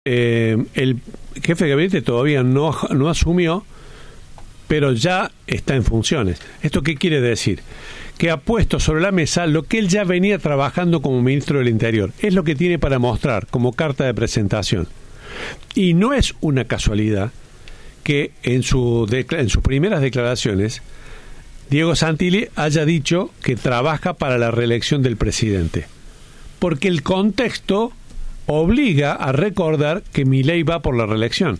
El jefe de gabinete todavía no asumió, pero ya está en funciones. ¿Esto qué quiere decir? Que ha puesto sobre la mesa lo que él ya venía trabajando como ministro del Interior. Es lo que tiene para mostrar como carta de presentación. Y no es una casualidad que en sus primeras declaraciones Diego Santilli haya dicho que trabaja para la reelección del presidente. Porque el contexto obliga a recordar que Milei va por la reelección.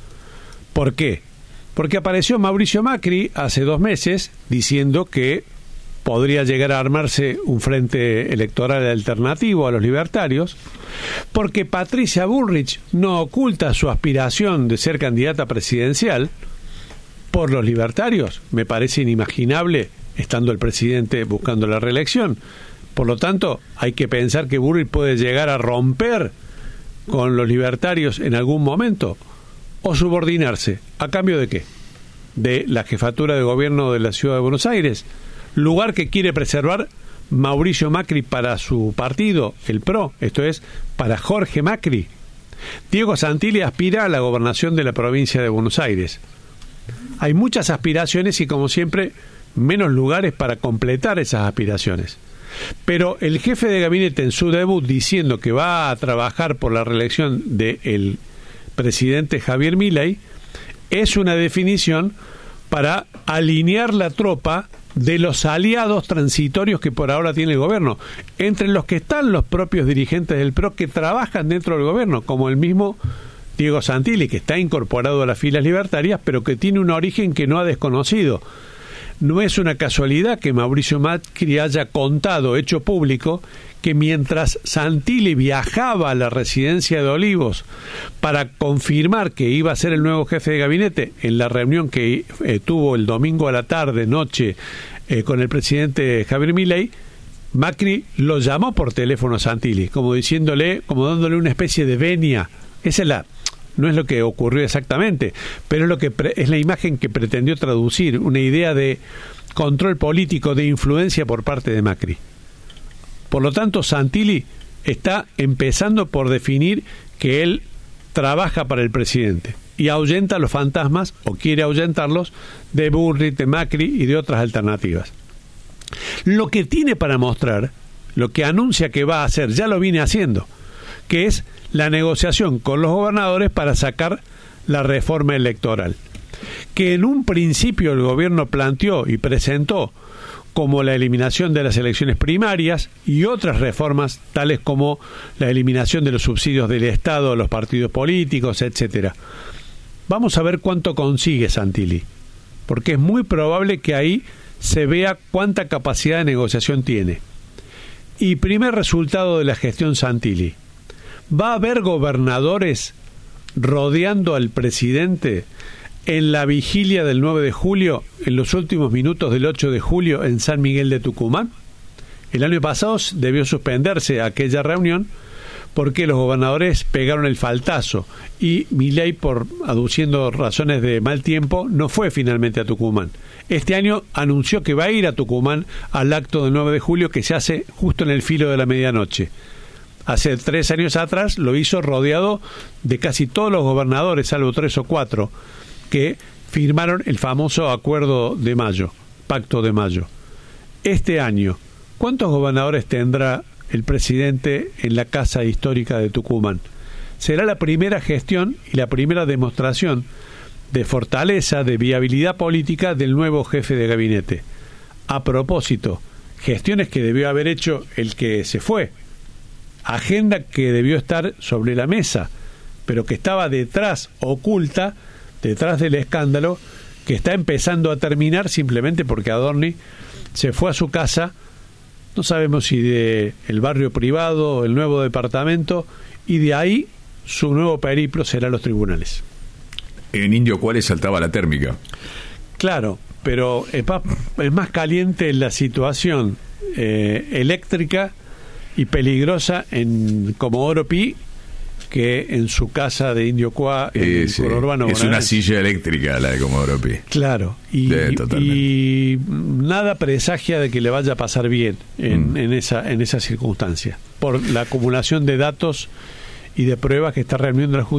¿Por qué? Porque apareció Mauricio Macri hace 2 meses diciendo que podría llegar a armarse un frente electoral alternativo a los libertarios, porque Patricia Bullrich no oculta su aspiración de ser candidata presidencial por los libertarios. Me parece inimaginable estando el presidente buscando la reelección. Por lo tanto, hay que pensar que Bullrich puede llegar a romper con los libertarios en algún momento o subordinarse. ¿A cambio de qué? De la jefatura de gobierno de la Ciudad de Buenos Aires, lugar que quiere preservar Mauricio Macri para su partido, el PRO, esto es, para Jorge Macri. Diego Santilli aspira a la gobernación de la provincia de Buenos Aires. Hay muchas aspiraciones y, como siempre, menos lugares para completar esas aspiraciones. Pero el jefe de gabinete en su debut diciendo que va a trabajar por la reelección del presidente Javier Milei es una definición para alinear la tropa de los aliados transitorios que por ahora tiene el gobierno, entre los que están los propios dirigentes del PRO que trabajan dentro del gobierno, como el mismo Diego Santilli, que está incorporado a las filas libertarias, pero que tiene un origen que no ha desconocido. No es una casualidad que Mauricio Macri haya contado, hecho público, que mientras Santilli viajaba a la residencia de Olivos para confirmar que iba a ser el nuevo jefe de gabinete, en la reunión que tuvo el domingo a la tarde, noche, con el presidente Javier Milei, Macri lo llamó por teléfono a Santilli, como diciéndole, como dándole una especie de venia. No es lo que ocurrió exactamente, pero es la imagen que pretendió traducir, una idea de control político, de influencia por parte de Macri. Por lo tanto, Santilli está empezando por definir que él trabaja para el presidente y ahuyenta los fantasmas, o quiere ahuyentarlos, de Bullrich, de Macri y de otras alternativas. Lo que tiene para mostrar, lo que anuncia que va a hacer, ya lo viene haciendo, que es la negociación con los gobernadores para sacar la reforma electoral, que en un principio el gobierno planteó y presentó como la eliminación de las elecciones primarias y otras reformas tales como la eliminación de los subsidios del Estado a los partidos políticos, etcétera. Vamos a ver cuánto consigue Santilli, porque es muy probable que ahí se vea cuánta capacidad de negociación tiene. Y primer resultado de la gestión Santilli: ¿va a haber gobernadores rodeando al presidente en la vigilia del 9 de julio, en los últimos minutos del 8 de julio en San Miguel de Tucumán? El año pasado debió suspenderse aquella reunión porque los gobernadores pegaron el faltazo y Milei, aduciendo razones de mal tiempo, no fue finalmente a Tucumán. Este año anunció que va a ir a Tucumán al acto del 9 de julio que se hace justo en el filo de la medianoche. Hace 3 años atrás lo hizo rodeado de casi todos los gobernadores, salvo 3 o 4, que firmaron el famoso Acuerdo de Mayo, Pacto de Mayo. Este año, ¿cuántos gobernadores tendrá el presidente en la Casa Histórica de Tucumán? Será la primera gestión y la primera demostración de fortaleza, de viabilidad política del nuevo jefe de gabinete. A propósito, gestiones que debió haber hecho el que se fue, agenda que debió estar sobre la mesa, pero que estaba detrás, oculta, detrás del escándalo, que está empezando a terminar simplemente porque Adorni se fue a su casa, no sabemos si de el barrio privado o el nuevo departamento, y de ahí su nuevo periplo será los tribunales. En Indio Cuárez saltaba la térmica. Claro, pero es más caliente la situación eléctrica y peligrosa en Comodoro Pi que en su casa de Indio Cuá, en el conurbano bonaerense. Es una silla eléctrica la de Comodoro Pi. Claro, y nada presagia de que le vaya a pasar bien en esa circunstancia, por la acumulación de datos y de pruebas que está reuniendo la